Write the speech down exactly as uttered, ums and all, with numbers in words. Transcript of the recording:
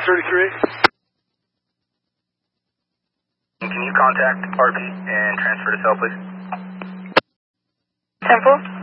thirty-three. Can you contact R P and transfer to cell, please? Temple?